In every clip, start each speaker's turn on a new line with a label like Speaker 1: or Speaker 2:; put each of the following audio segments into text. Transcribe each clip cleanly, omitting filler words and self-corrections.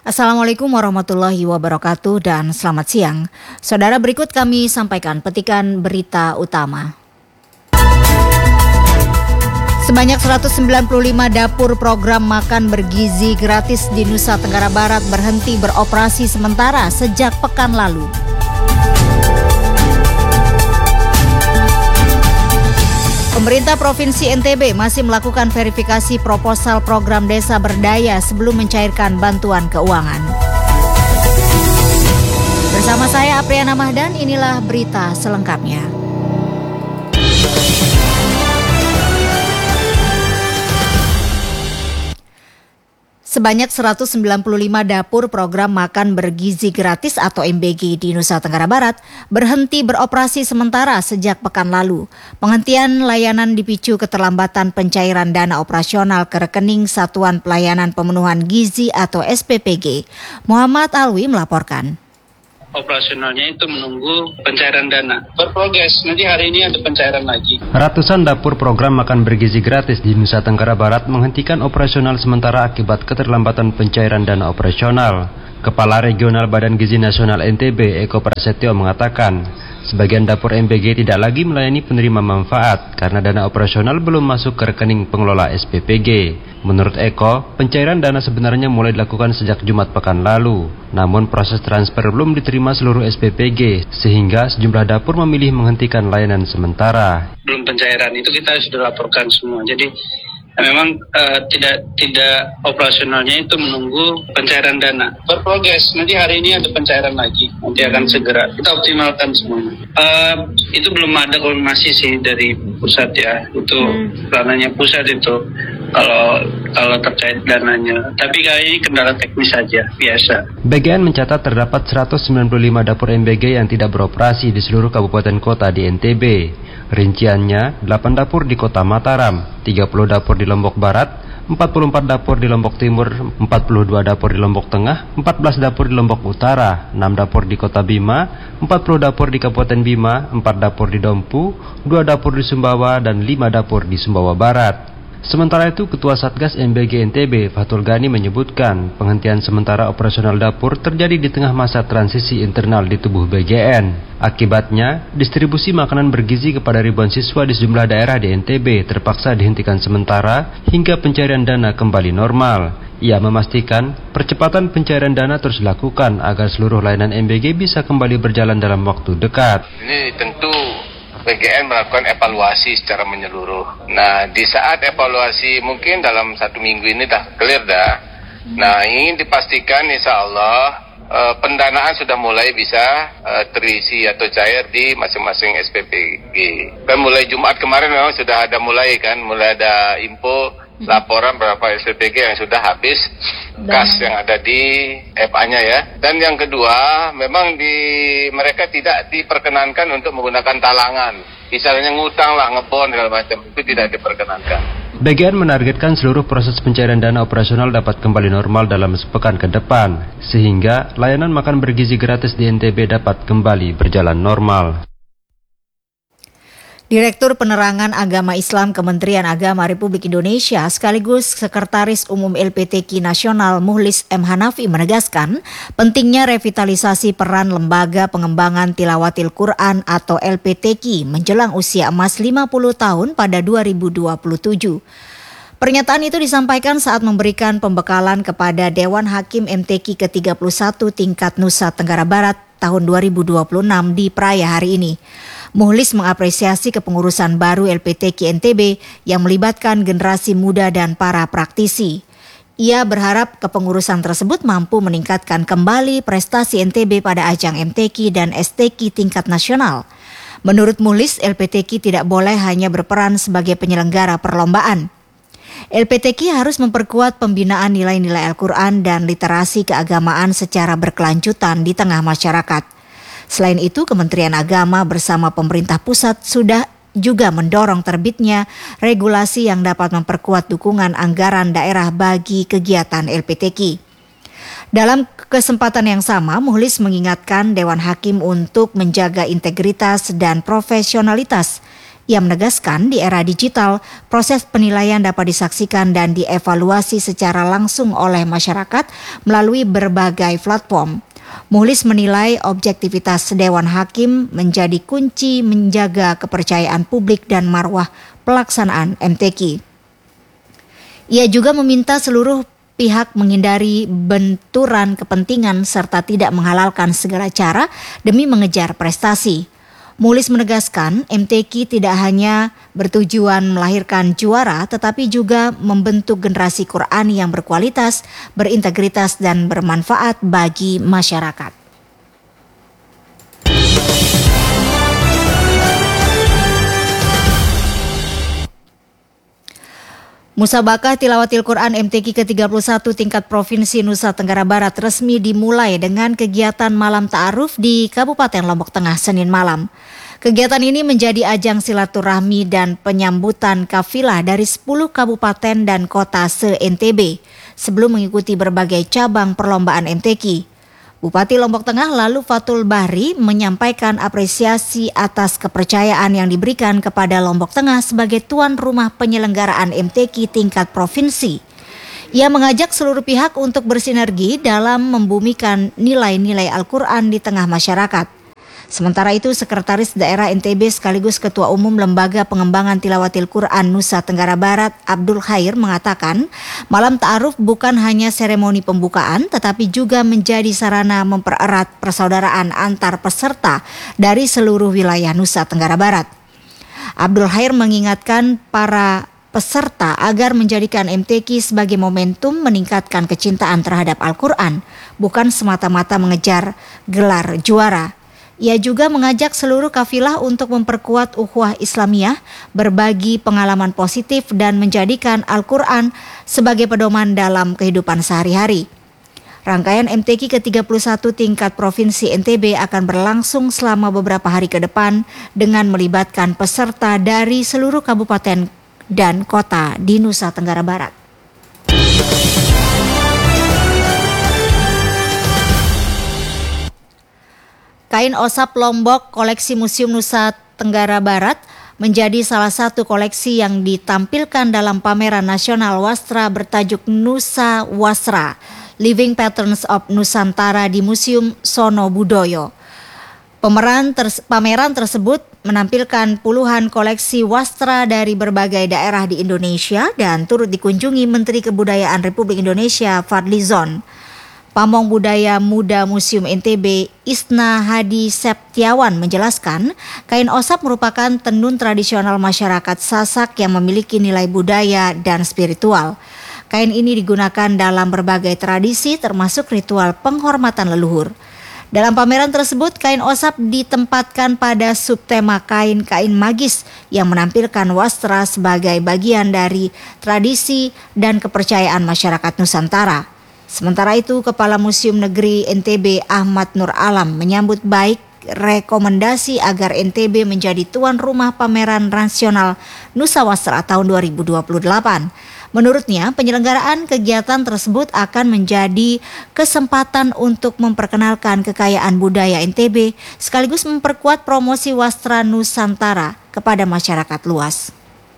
Speaker 1: Assalamualaikum warahmatullahi wabarakatuh dan selamat siang. Saudara, berikut kami sampaikan petikan berita utama. Sebanyak 195 dapur program makan bergizi gratis di Nusa Tenggara Barat berhenti beroperasi sementara sejak pekan lalu. Pemerintah Provinsi NTB masih melakukan verifikasi proposal program desa berdaya sebelum mencairkan bantuan keuangan. Bersama saya Apriana Mahdan, inilah berita selengkapnya. Sebanyak 195 dapur program makan bergizi gratis atau MBG di Nusa Tenggara Barat berhenti beroperasi sementara sejak pekan lalu. Penghentian layanan dipicu keterlambatan pencairan dana operasional ke rekening Satuan Pelayanan Pemenuhan Gizi atau SPPG. Muhammad Alwi melaporkan.
Speaker 2: Operasionalnya itu menunggu pencairan dana. Berprogres, nanti hari ini ada pencairan lagi.
Speaker 3: Ratusan dapur program makan bergizi gratis di Nusa Tenggara Barat menghentikan operasional sementara akibat keterlambatan pencairan dana operasional. Kepala Regional Badan Gizi Nasional NTB, Eko Prasetyo mengatakan, sebagian dapur MBG tidak lagi melayani penerima manfaat karena dana operasional belum masuk ke rekening pengelola SPPG. Menurut Eko, pencairan dana sebenarnya mulai dilakukan sejak Jumat pekan lalu. Namun proses transfer belum diterima seluruh SPPG, sehingga sejumlah dapur memilih menghentikan layanan sementara.
Speaker 2: Belum pencairan itu kita sudah laporkan semua. Jadi memang tidak operasionalnya itu menunggu pencairan dana. Berprogres, nanti hari ini ada pencairan lagi. Nanti akan segera kita optimalkan semuanya. Itu belum ada koordinasi sih dari pusat ya. Itu ranahnya pusat itu. Kalau terkait dananya, tapi kali ini kendala teknis saja, biasa.
Speaker 3: BGN mencatat terdapat 195 dapur MBG yang tidak beroperasi di seluruh kabupaten kota di NTB. Rinciannya, 8 dapur di kota Mataram, 30 dapur di Lombok Barat, 44 dapur di Lombok Timur, 42 dapur di Lombok Tengah, 14 dapur di Lombok Utara, 6 dapur di kota Bima, 40 dapur di Kabupaten Bima, 4 dapur di Dompu, 2 dapur di Sumbawa, dan 5 dapur di Sumbawa Barat. Sementara itu, Ketua Satgas MBG NTB, Fathul Ghani menyebutkan penghentian sementara operasional dapur terjadi di tengah masa transisi internal di tubuh BGN. Akibatnya, distribusi makanan bergizi kepada ribuan siswa di sejumlah daerah di NTB terpaksa dihentikan sementara hingga pencairan dana kembali normal. Ia memastikan percepatan pencairan dana terus dilakukan agar seluruh layanan MBG bisa kembali berjalan dalam waktu dekat.
Speaker 4: Ini tentu BGN melakukan evaluasi secara menyeluruh. Nah, di saat evaluasi mungkin dalam 1 minggu ini dah clear dah. Nah, ingin dipastikan insya Allah pendanaan sudah mulai bisa terisi atau cair di masing-masing SPPG. Kan mulai Jumat kemarin memang sudah ada mulai ada info laporan berapa SPPG yang sudah habis kas yang ada di FA-nya ya. Dan yang kedua, memang mereka tidak diperkenankan untuk menggunakan talangan. Misalnya ngutang lah, ngebon segala macam, itu tidak diperkenankan.
Speaker 3: BGN menargetkan seluruh proses pencairan dana operasional dapat kembali normal dalam sepekan ke depan, sehingga layanan makan bergizi gratis di NTB dapat kembali berjalan normal.
Speaker 1: Direktur Penerangan Agama Islam Kementerian Agama Republik Indonesia sekaligus Sekretaris Umum LPTQ Nasional Muhlis M. Hanafi menegaskan pentingnya revitalisasi peran Lembaga Pengembangan Tilawatil Quran atau LPTQ menjelang usia emas 50 tahun pada 2027. Pernyataan itu disampaikan saat memberikan pembekalan kepada Dewan Hakim MTQ ke-31 tingkat Nusa Tenggara Barat tahun 2026 di peraya hari ini. Muhlis mengapresiasi kepengurusan baru LPTQ NTB yang melibatkan generasi muda dan para praktisi. Ia berharap kepengurusan tersebut mampu meningkatkan kembali prestasi NTB pada ajang MTQ dan STQ tingkat nasional. Menurut Muhlis, LPTQ tidak boleh hanya berperan sebagai penyelenggara perlombaan. LPTQ harus memperkuat pembinaan nilai-nilai Al-Quran dan literasi keagamaan secara berkelanjutan di tengah masyarakat. Selain itu, Kementerian Agama bersama pemerintah pusat sudah juga mendorong terbitnya regulasi yang dapat memperkuat dukungan anggaran daerah bagi kegiatan LPTQ. Dalam kesempatan yang sama, Muhlis mengingatkan Dewan Hakim untuk menjaga integritas dan profesionalitas. Ia menegaskan di era digital, proses penilaian dapat disaksikan dan dievaluasi secara langsung oleh masyarakat melalui berbagai platform. Muhlis menilai objektivitas Dewan Hakim menjadi kunci menjaga kepercayaan publik dan marwah pelaksanaan MTQ. Ia juga meminta seluruh pihak menghindari benturan kepentingan serta tidak menghalalkan segala cara demi mengejar prestasi. Muhlis menegaskan MTQ tidak hanya bertujuan melahirkan juara tetapi juga membentuk generasi Qur'ani yang berkualitas, berintegritas dan bermanfaat bagi masyarakat. Musabakah Tilawatil Quran MTQ ke-31 tingkat Provinsi Nusa Tenggara Barat resmi dimulai dengan kegiatan malam ta'aruf di Kabupaten Lombok Tengah Senin malam. Kegiatan ini menjadi ajang silaturahmi dan penyambutan kafilah dari 10 kabupaten dan kota se-NTB sebelum mengikuti berbagai cabang perlombaan MTQ. Bupati Lombok Tengah lalu Fatul Bahri menyampaikan apresiasi atas kepercayaan yang diberikan kepada Lombok Tengah sebagai tuan rumah penyelenggaraan MTQ tingkat provinsi. Ia mengajak seluruh pihak untuk bersinergi dalam membumikan nilai-nilai Al-Quran di tengah masyarakat. Sementara itu, Sekretaris Daerah NTB sekaligus Ketua Umum Lembaga Pengembangan Tilawatil Quran Nusa Tenggara Barat, Abdul Khair, mengatakan malam ta'aruf bukan hanya seremoni pembukaan, tetapi juga menjadi sarana mempererat persaudaraan antar peserta dari seluruh wilayah Nusa Tenggara Barat. Abdul Khair mengingatkan para peserta agar menjadikan MTQ sebagai momentum meningkatkan kecintaan terhadap Al-Quran, bukan semata-mata mengejar gelar juara. Ia juga mengajak seluruh kafilah untuk memperkuat ukhuwah Islamiyah, berbagi pengalaman positif dan menjadikan Al-Quran sebagai pedoman dalam kehidupan sehari-hari. Rangkaian MTQ ke-31 tingkat Provinsi NTB akan berlangsung selama beberapa hari ke depan dengan melibatkan peserta dari seluruh kabupaten dan kota di Nusa Tenggara Barat. Kain osap Lombok koleksi Museum Nusa Tenggara Barat menjadi salah satu koleksi yang ditampilkan dalam pameran nasional wastra bertajuk Nusa Wasra, Living Patterns of Nusantara di Museum Sono Budoyo. Pameran tersebut menampilkan puluhan koleksi wastra dari berbagai daerah di Indonesia dan turut dikunjungi Menteri Kebudayaan Republik Indonesia Fadly Zon. Pamong Budaya Muda Museum NTB Isna Hadi Septiawan menjelaskan, kain osap merupakan tenun tradisional masyarakat Sasak yang memiliki nilai budaya dan spiritual. Kain ini digunakan dalam berbagai tradisi termasuk ritual penghormatan leluhur. Dalam pameran tersebut, kain osap ditempatkan pada subtema kain-kain magis yang menampilkan wastra sebagai bagian dari tradisi dan kepercayaan masyarakat Nusantara. Sementara itu, Kepala Museum Negeri NTB Ahmad Nur Alam menyambut baik rekomendasi agar NTB menjadi tuan rumah pameran nasional Nusa Wasra tahun 2028. Menurutnya, penyelenggaraan kegiatan tersebut akan menjadi kesempatan untuk memperkenalkan kekayaan budaya NTB sekaligus memperkuat promosi wastra Nusantara kepada masyarakat luas.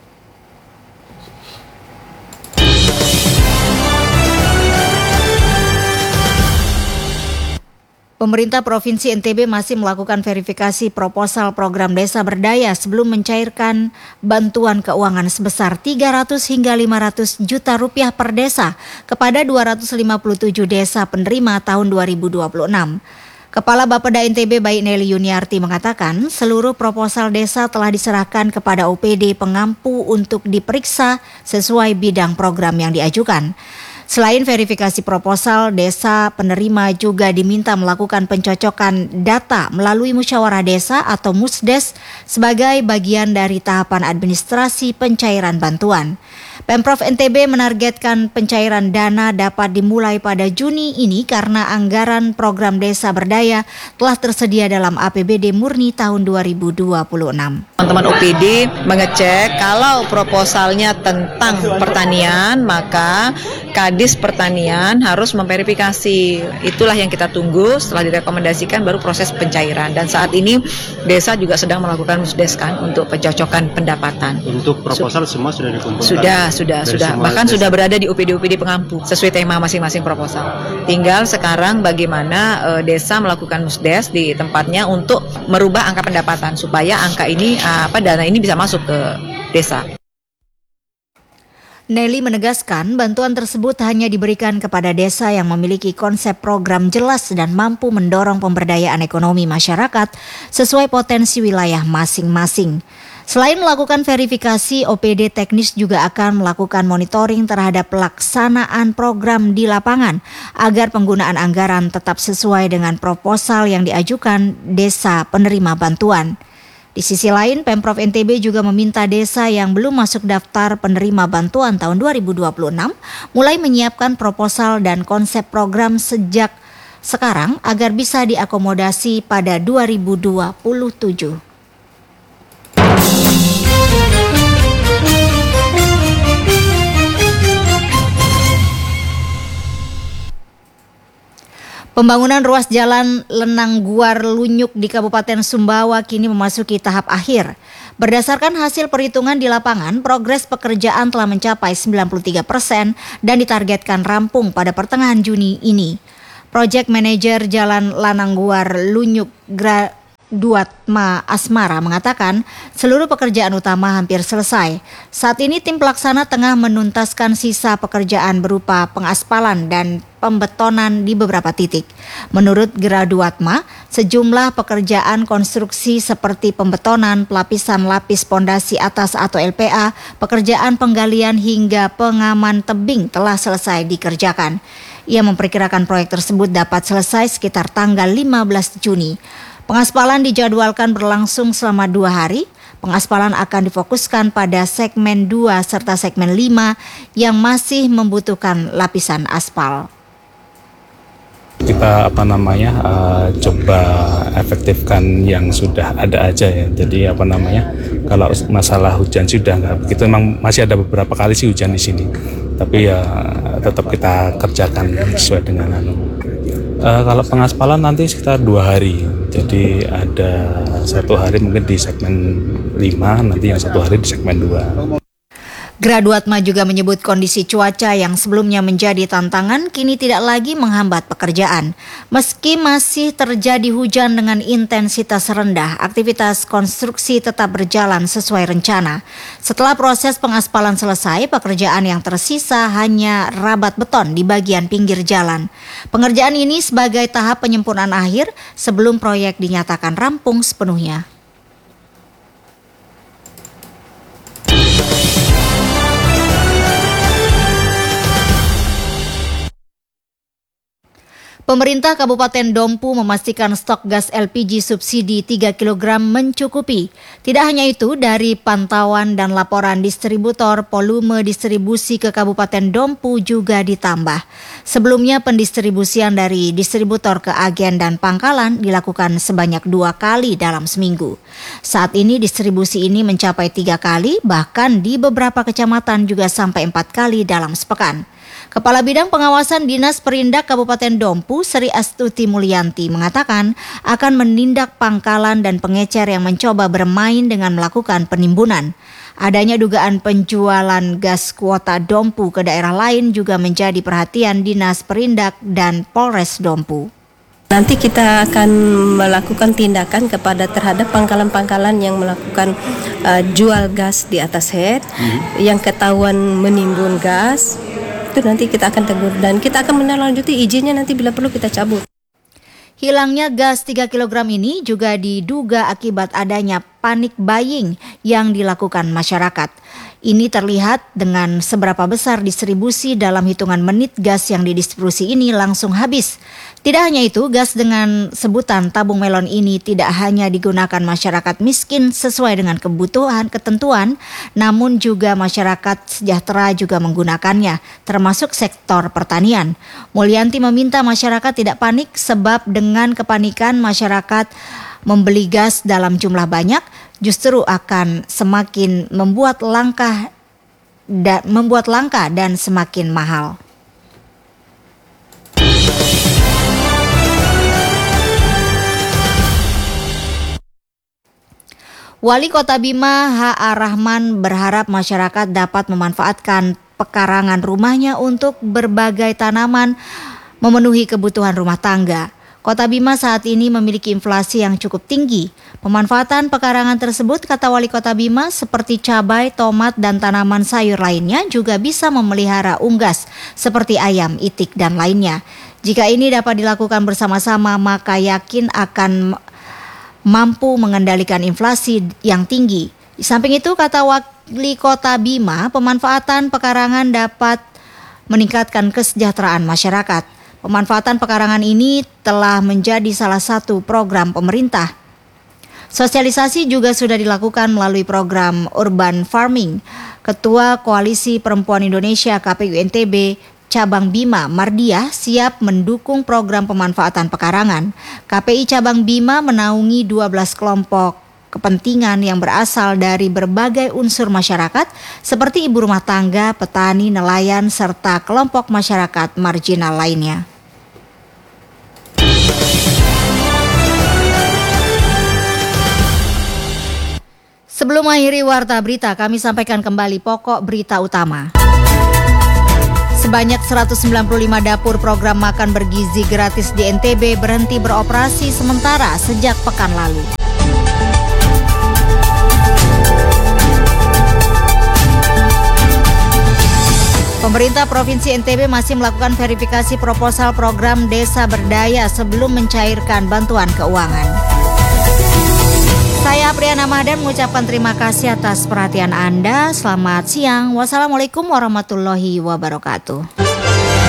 Speaker 1: Pemerintah Provinsi NTB masih melakukan verifikasi proposal program Desa Berdaya sebelum mencairkan bantuan keuangan sebesar 300 hingga 500 juta rupiah per desa kepada 257 desa penerima tahun 2026. Kepala Bapeda NTB Baik Nelly Yuniarti mengatakan seluruh proposal desa telah diserahkan kepada OPD pengampu untuk diperiksa sesuai bidang program yang diajukan. Selain verifikasi proposal, desa penerima juga diminta melakukan pencocokan data melalui musyawarah desa atau musdes sebagai bagian dari tahapan administrasi pencairan bantuan. Pemprov NTB menargetkan pencairan dana dapat dimulai pada Juni ini karena anggaran program Desa Berdaya telah tersedia dalam APBD murni tahun 2026.
Speaker 5: Teman-teman OPD mengecek kalau proposalnya tentang pertanian, maka Kadis Pertanian harus memverifikasi. Itulah yang kita tunggu, setelah direkomendasikan baru proses pencairan. Dan saat ini desa juga sedang melakukan musdeskan untuk pencocokan pendapatan.
Speaker 3: Untuk proposal semua sudah dikumpulkan?
Speaker 5: Sudah. Bahkan sudah berada di OPD-OPD pengampu sesuai tema masing-masing proposal. Tinggal sekarang bagaimana desa melakukan musdes di tempatnya untuk merubah angka pendapatan supaya angka ini dana ini bisa masuk ke desa.
Speaker 1: Nelly menegaskan bantuan tersebut hanya diberikan kepada desa yang memiliki konsep program jelas dan mampu mendorong pemberdayaan ekonomi masyarakat sesuai potensi wilayah masing-masing. Selain melakukan verifikasi, OPD teknis juga akan melakukan monitoring terhadap pelaksanaan program di lapangan agar penggunaan anggaran tetap sesuai dengan proposal yang diajukan desa penerima bantuan. Di sisi lain, Pemprov NTB juga meminta desa yang belum masuk daftar penerima bantuan tahun 2026 mulai menyiapkan proposal dan konsep program sejak sekarang agar bisa diakomodasi pada 2027. Pembangunan ruas jalan Lenangguar Lunyuk di Kabupaten Sumbawa kini memasuki tahap akhir. Berdasarkan hasil perhitungan di lapangan, progres pekerjaan telah mencapai 93% dan ditargetkan rampung pada pertengahan Juni ini. Project Manager Jalan Lenangguar Lunyuk Duatma Asmara mengatakan seluruh pekerjaan utama hampir selesai. Saat ini tim pelaksana tengah menuntaskan sisa pekerjaan berupa pengaspalan dan pembetonan di beberapa titik. Menurut Graduatma, sejumlah pekerjaan konstruksi seperti pembetonan, pelapisan lapis pondasi atas atau LPA, pekerjaan penggalian hingga pengaman tebing telah selesai dikerjakan. Ia memperkirakan proyek tersebut dapat selesai sekitar tanggal 15 Juni. Pengaspalan dijadwalkan berlangsung selama 2 hari. Pengaspalan akan difokuskan pada segmen 2 serta segmen 5 yang masih membutuhkan lapisan aspal.
Speaker 6: Kita coba efektifkan yang sudah ada aja ya. Jadi kalau masalah hujan sudah nggak begitu, memang masih ada beberapa kali sih hujan di sini. Tapi ya tetap kita kerjakan sesuai dengan kalau pengaspalan nanti sekitar 2 hari. Jadi ada 1 hari mungkin di segmen 5, nanti yang 1 hari di segmen 2.
Speaker 1: Graduatma juga menyebut kondisi cuaca yang sebelumnya menjadi tantangan kini tidak lagi menghambat pekerjaan. Meski masih terjadi hujan dengan intensitas rendah, aktivitas konstruksi tetap berjalan sesuai rencana. Setelah proses pengaspalan selesai, pekerjaan yang tersisa hanya rabat beton di bagian pinggir jalan. Pengerjaan ini sebagai tahap penyempurnaan akhir sebelum proyek dinyatakan rampung sepenuhnya. Pemerintah Kabupaten Dompu memastikan stok gas LPG subsidi 3 kg mencukupi. Tidak hanya itu, dari pantauan dan laporan distributor, volume distribusi ke Kabupaten Dompu juga ditambah. Sebelumnya pendistribusian dari distributor ke agen dan pangkalan dilakukan sebanyak 2 kali dalam seminggu. Saat ini distribusi ini mencapai 3 kali, bahkan di beberapa kecamatan juga sampai 4 kali dalam sepekan. Kepala Bidang Pengawasan Dinas Perindak Kabupaten Dompu, Sri Astuti Mulyanti, mengatakan akan menindak pangkalan dan pengecer yang mencoba bermain dengan melakukan penimbunan. Adanya dugaan penjualan gas kuota Dompu ke daerah lain juga menjadi perhatian Dinas Perindak dan Polres Dompu.
Speaker 7: Nanti kita akan melakukan tindakan terhadap pangkalan-pangkalan yang melakukan jual gas di atas head, yang ketahuan menimbun gas. Itu nanti kita akan tegur dan kita akan menindaklanjuti izinnya, nanti bila perlu kita cabut.
Speaker 1: Hilangnya gas 3 kg ini juga diduga akibat adanya panic buying yang dilakukan masyarakat. Ini terlihat dengan seberapa besar distribusi dalam hitungan menit gas yang didistribusi ini langsung habis. Tidak hanya itu, gas dengan sebutan tabung melon ini tidak hanya digunakan masyarakat miskin sesuai dengan ketentuan, namun juga masyarakat sejahtera juga menggunakannya, termasuk sektor pertanian. Mulyanti meminta masyarakat tidak panik sebab dengan kepanikan masyarakat membeli gas dalam jumlah banyak justru akan semakin membuat langka dan semakin mahal. Wali Kota Bima H.A. Rahman berharap masyarakat dapat memanfaatkan pekarangan rumahnya untuk berbagai tanaman memenuhi kebutuhan rumah tangga. Kota Bima saat ini memiliki inflasi yang cukup tinggi. Pemanfaatan pekarangan tersebut, kata Wali Kota Bima, seperti cabai, tomat, dan tanaman sayur lainnya juga bisa memelihara unggas seperti ayam, itik, dan lainnya. Jika ini dapat dilakukan bersama-sama, maka yakin akan mampu mengendalikan inflasi yang tinggi. Di samping itu, kata Wali Kota Bima, pemanfaatan pekarangan dapat meningkatkan kesejahteraan masyarakat. Pemanfaatan pekarangan ini telah menjadi salah satu program pemerintah. Sosialisasi juga sudah dilakukan melalui program Urban Farming. Ketua Koalisi Perempuan Indonesia KPU NTB Cabang Bima Mardiah siap mendukung program pemanfaatan pekarangan. KPI Cabang Bima menaungi 12 kelompok kepentingan yang berasal dari berbagai unsur masyarakat seperti ibu rumah tangga, petani, nelayan, serta kelompok masyarakat marginal lainnya. Sebelum mengakhiri Warta Berita, kami sampaikan kembali pokok berita utama. Sebanyak 195 dapur program makan bergizi gratis di NTB berhenti beroperasi sementara sejak pekan lalu. Pemerintah Provinsi NTB masih melakukan verifikasi proposal program Desa Berdaya sebelum mencairkan bantuan keuangan. Saya Apriana Mahdan mengucapkan terima kasih atas perhatian Anda. Selamat siang. Wassalamualaikum warahmatullahi wabarakatuh.